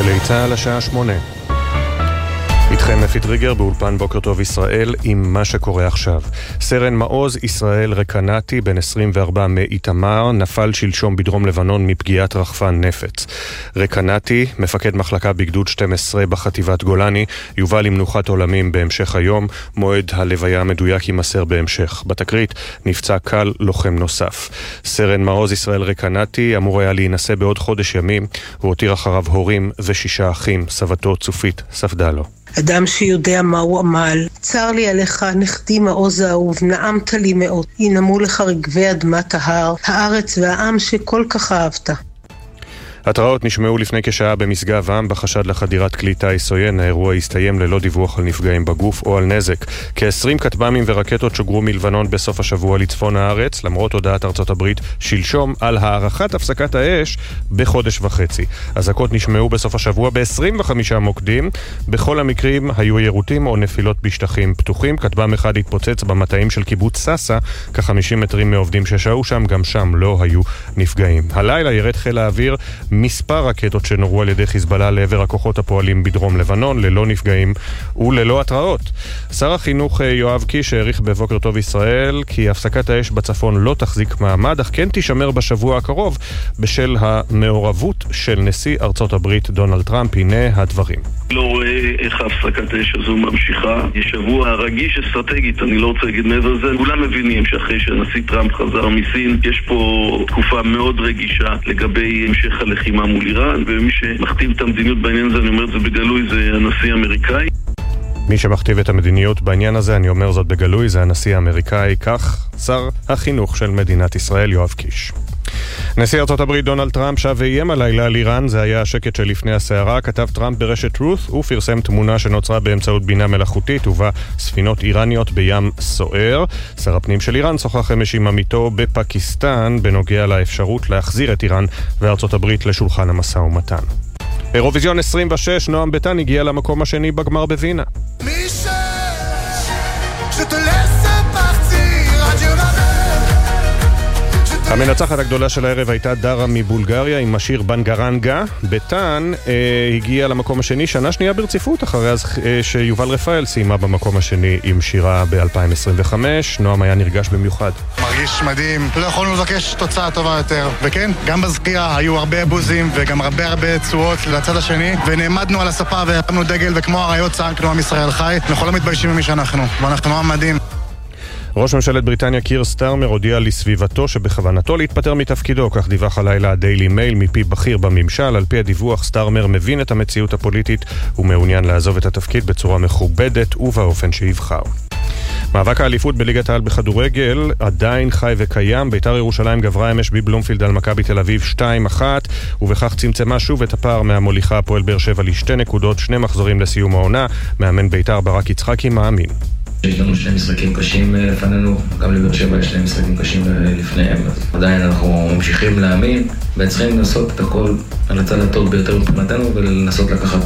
גלי צהל השעה 8. איתכם אפי טריגר באולפן בוקר טוב ישראל עם מה שקורה עכשיו. סרן מעוז ישראל רקנתי בן 24 מאיתמר נפל שלשום בדרום לבנון מפגיעת רחפן נפץ. רקנתי, מפקד מחלקה בגדוד 12 בחטיבת גולני, יובא למנוחת עולמים בהמשך היום. מועד הלוויה המדויק יימסר בהמשך. בתקרית נפצע קל לוחם נוסף. סרן מעוז ישראל רקנתי אמור היה להינשא בעוד חודש ימים. הוא הותיר אחריו הורים ושישה אחים. סבתו צופית ספדה לו. אדם שיודע מה הוא עמל. צר לי עליך, נכדי מעוז האהוב, נעמת לי מאוד. ינמו לך רגבי אדמת ההר, הארץ והעם שכל כך אהבת. התראות נשמעו לפני כשעה במשגב עם בחשד לחדירת כלי טיס עוין. האירוע הסתיים ללא דיווח על נפגעים בגוף או על נזק. כ-20 כטב"מים ורקטות שוגרו מלבנון בסוף השבוע לצפון הארץ, למרות הודעת ארצות הברית שלשום על הארכת הפסקת האש בחודש וחצי. אזעקות נשמעו בסוף השבוע ב-25 מוקדים. בכל המקרים היו יירוטים או נפילות בשטחים פתוחים. כטב"ם אחד התפוצץ במטעים של קיבוץ סאסה, כ-50 מטרים מעובדים ששהו שם, גם שם לא היו נפגעים. הלילה ירד חיל האוויר מספר רקטות שנורו על ידי חיזבאללה לעבר הכוחות הפועלים בדרום לבנון, ללא נפגעים וללא התראות. שר החינוך יואב קיש העריך בבוקר טוב ישראל כי הפסקת האש בצפון לא תחזיק מעמד, אך כן תישמר בשבוע הקרוב בשל המעורבות של נשיא ארצות הברית דונלד טראמפ. הנה הדברים. לא רואה איך הפסקת האש הזו ממשיכה. יש שבוע רגיש אסטרטגית, אני לא רוצה להגיד מעבר לזה. כולם מבינים שאחרי שהנשיא טראמפ חזר מסין, יש פה תקופה מאוד רגישה לגבי המשך הלחימה מול איראן, ומי שמכתיב את המדיניות בעניין הזה, אני אומר את זה בגלוי, זה הנשיא האמריקאי. מי שמכתיב את המדיניות בעניין הזה, אני אומר זאת בגלוי, זה הנשיא האמריקאי, כך שר החינוך של מדינת ישראל יואב קיש. נשיא ארצות הברית דונלד טראמפ שב ואיים הלילה על איראן. זה היה השקט שלפני הסערה. כתב טראמפ ברשת truth ופרסם תמונה שנוצרה באמצעות בינה מלאכותית ובה ספינות איראניות בים סוער. שר הפנים של איראן שוחח אמש עם עמיתו בפקיסטן בנוגע לאפשרות להחזיר את איראן וארצות הברית לשולחן המשא ומתן. אירוויזיון 26, נועם ביטן הגיע למקום השני בגמר בווינה. המנצחת הגדולה של הערב הייתה דרה מבולגריה עם השיר בנגרנגה. ביטן הגיע למקום השני שנה שנייה ברציפות, אחרי שיובל רפאל סיימה במקום השני עם שירה ב-2025. נועם היה נרגש במיוחד. מרגיש מדהים, לא יכולנו לבקש תוצאה טובה יותר. וכן, גם בזכירה היו הרבה בוזים וגם הרבה צועות לצד השני, ונעמדנו על הספה והרמנו דגל, וכמו הרעיות צעקנו עם ישראל חי. אנחנו לא מתביישים ממי שאנחנו, ואנחנו עם מדהים. ראש ממשלת בריטניה קיר סטארמר הודיע לסביבתו שבכוונתו להתפטר מתפקידו, כך דיווח הלילה הדיילי מייל מפי בכיר בממשל. על פי הדיווח, סטארמר מבין את המציאות הפוליטית ומעוניין לעזוב את התפקיד בצורה מכובדת ובאופן שיבחר. מאבק האליפות בליגת העל בכדורגל עדיין חי וקיים. בית"ר ירושלים גברה אמש בבלומפילד על מכבי תל אביב 2-1, ובכך צמצמה שוב את הפער מהמוליכה הפועל באר שבע ל2 נקודות, 2 מחזורים לסיום העונה. מאמן בית"ר ברק יצחקי מאמין. יש לנו 2 משחקים קשים לפנינו, גם לבאר שבע יש 2 משחקים קשים לפניהם. עדיין אנחנו ממשיכים להאמין, וצריכים לעשות את הכל על הצד הטוב ביותר מבחינתנו, ולנסות לקחת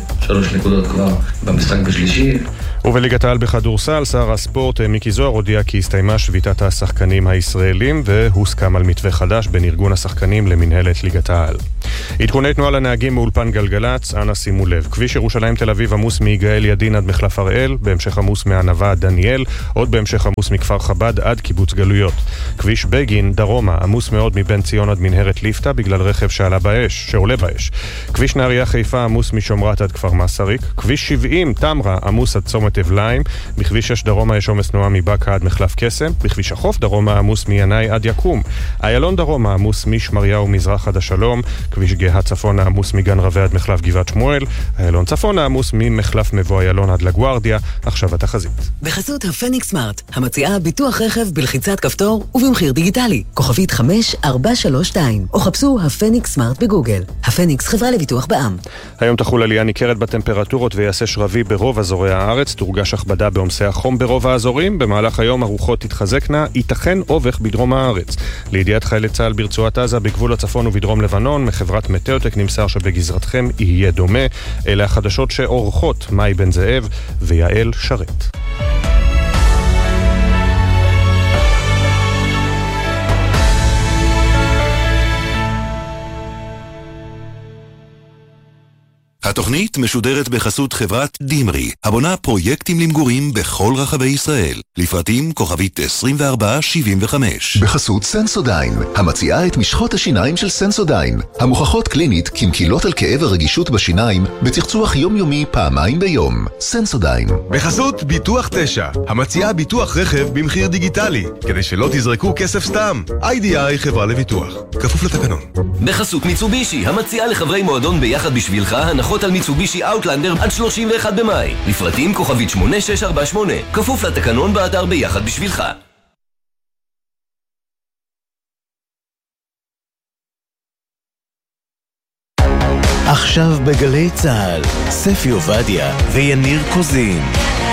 3 נקודות כבר במשחק בשלישי. ובליגת העל בכדורסל, שר הספורט מיקי זוהר הודיע כי הסתיימה שביתת השחקנים הישראלים והוסכם על מתווה חדש בין ארגון השחקנים למנהלת ליגת העל. עדכוני תנועה לנהגים מאולפן גלגלץ, אנא שימו לב. כביש ירושלים תל אביב עמוס מיגאל ידין עד מחלף הראל, בהמשך עמוס מענבה עד דניאל, עוד בהמשך עמוס מכפר חב"ד עד קיבוץ גלויות. כביש בגין דרומה עמוס מאוד מבן ציון עד מנהרת ליפתא בגלל רכב שעולה באש. כביש נהריה חיפה עמוס משומרת עד כפר מסריק. כביש 70 תמרה עמוס עד צומת אבליים. בכביש 6 דרומה יש עומס תנועה מבאקה עד מחלף קסם. בכביש החוף דרומה עמוס מינאי עד יקום. איילון דרומה עמוס משמריהו מזרח עד השלום. כביש גאה צפונה עמוס מגן רווה עד מחלף גבעת שמואל. איילון צפונה עמוס ממחלף מבוא איילון עד לגוארדיה. עכשיו התחזית. בחסות הפניקס סמארט, המציעה ביטוח רכב בלחיצת כפתור ובמחיר דיגיטלי. כוכבית 5432, או חפשו הפניקס סמארט בגוגל. הפניקס חברה לביטוח בע"מ. היום תחול עלייה ניכרת בטמפרטורות ויעשה שרבי ברוב אזורי הארץ. תורגש הכבדה בעומסי החום ברוב האזורים. במהלך היום הרוחות תתחזקנה, ייתכן אובך בדרום הארץ. לידיעת חיילי צה"ל ברצועת עזה בגבול הצפון ובדרום לבנון, מחברת מטאוטק נמסר שבגזרתכם יהיה דומה. אלה החדשות שעורכות מאי בן זאב ויעל שרת. התוכנית משודרת בחסות חברת דימרי, הבונה פרויקטים למגורים בכל רחבי ישראל. לפרטים כוכבית 2475. בחסות סנסודיין, המציעה את משחות השיניים של סנסודיין, המוכחות קלינית כמקילות על כאב הרגישות בשיניים, בצחצוח יומיומי פעמיים ביום. סנסודיין. בחסות ביטוח 9, המציעה ביטוח רכב במחיר דיגיטלי, כדי שלא תזרקו כסף סתם. IDI חברה לביטוח, כפוף לתקנון. בחסות מיצובישי, המציעה לחברי מועדון ביחד בשבילך הנחות על מיצובישי אאוטלנדר עד 31 במאי. לפרטים כוכבית 8648, כפוף לתקנון באתר ביחד בשבילך. עכשיו בגלי צהל, ספי עובדיה ויניר קוזין.